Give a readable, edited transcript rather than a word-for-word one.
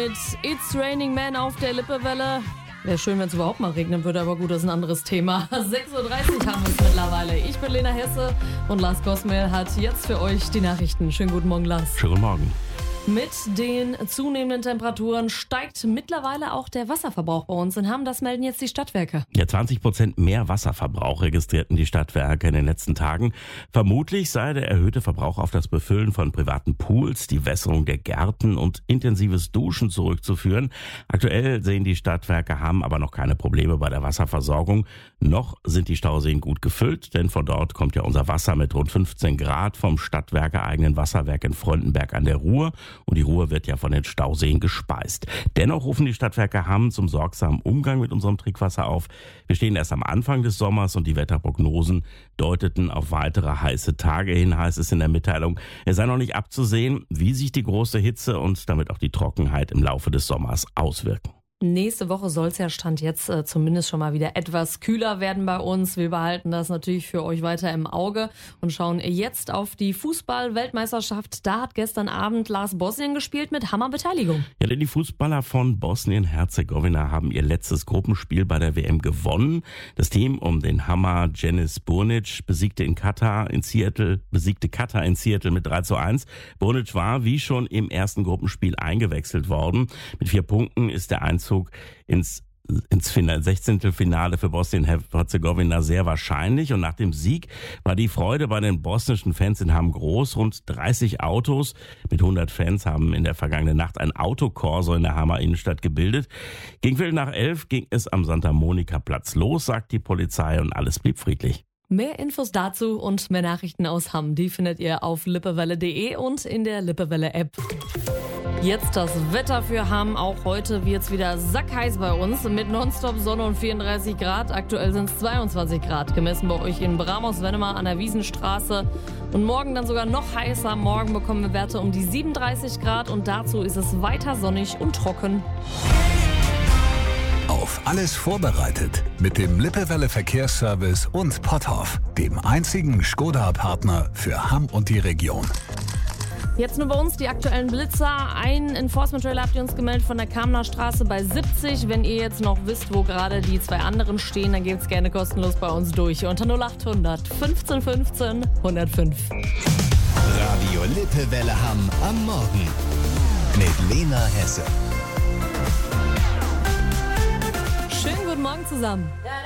mit It's Raining Man auf der Lippewelle. Wäre schön, wenn es überhaupt mal regnen würde, aber gut, das ist ein anderes Thema. 6.30 Uhr haben wir es mittlerweile. Ich bin Lena Hesse und Lars Gosmel hat jetzt für euch die Nachrichten. Schönen guten Morgen, Lars. Schönen guten Morgen. Mit den zunehmenden Temperaturen steigt mittlerweile auch der Wasserverbrauch bei uns in Hamm. Das melden jetzt die Stadtwerke. Ja, 20% mehr Wasserverbrauch registrierten die Stadtwerke in den letzten Tagen. Vermutlich sei der erhöhte Verbrauch auf das Befüllen von privaten Pools, die Wässerung der Gärten und intensives Duschen zurückzuführen. Aktuell sehen die Stadtwerke Hamm aber noch keine Probleme bei der Wasserversorgung. Noch sind die Stauseen gut gefüllt, denn von dort kommt ja unser Wasser mit rund 15 Grad vom stadtwerkeeigenen Wasserwerk in Fröndenberg an der Ruhr. Und die Ruhr wird ja von den Stauseen gespeist. Dennoch rufen die Stadtwerke Hamm zum sorgsamen Umgang mit unserem Trinkwasser auf. Wir stehen erst am Anfang des Sommers und die Wetterprognosen deuteten auf weitere heiße Tage hin, heißt es in der Mitteilung. Es sei noch nicht abzusehen, wie sich die große Hitze und damit auch die Trockenheit im Laufe des Sommers auswirken. Nächste Woche soll es ja Stand jetzt zumindest schon mal wieder etwas kühler werden bei uns. Wir behalten das natürlich für euch weiter im Auge und schauen jetzt auf die Fußball-Weltmeisterschaft. Da hat gestern Abend Lars Bosnien gespielt mit Hammerbeteiligung. Ja, denn die Fußballer von Bosnien-Herzegowina haben ihr letztes Gruppenspiel bei der WM gewonnen. Das Team um den Hammer Deniz Burnic besiegte Katar in Seattle mit 3:1. Burnic war wie schon im ersten Gruppenspiel eingewechselt worden. Mit 4 Punkten ist der Einzug ins 16. Finale für Bosnien-Herzegowina sehr wahrscheinlich. Und nach dem Sieg war die Freude bei den bosnischen Fans in Hamm groß. Rund 30 Autos mit 100 Fans haben in der vergangenen Nacht ein Autokorso in der Hammer Innenstadt gebildet. Gegen 10:15 ging es am Santa Monica Platz los, sagt die Polizei, und alles blieb friedlich. Mehr Infos dazu und mehr Nachrichten aus Hamm, die findet ihr auf lippewelle.de und in der Lippewelle-App. Jetzt das Wetter für Hamm. Auch heute wird es wieder sackheiß bei uns mit Nonstop-Sonne und 34 Grad. Aktuell sind es 22 Grad, gemessen bei euch in Bramos-Wennemar an der Wiesenstraße. Und morgen dann sogar noch heißer. Morgen bekommen wir Werte um die 37 Grad und dazu ist es weiter sonnig und trocken. Auf alles vorbereitet mit dem Lippewelle Verkehrsservice und Potthoff, dem einzigen Skoda-Partner für Hamm und die Region. Jetzt nur bei uns die aktuellen Blitzer. Ein Enforcement-Trailer habt ihr uns gemeldet von der Kamener Straße bei 70. Wenn ihr jetzt noch wisst, wo gerade die 2 anderen stehen, dann geht's gerne kostenlos bei uns durch. Unter 0800 15 15 105. Radio Lippewelle Hamm am Morgen mit Lena Hesse. Schönen guten Morgen zusammen.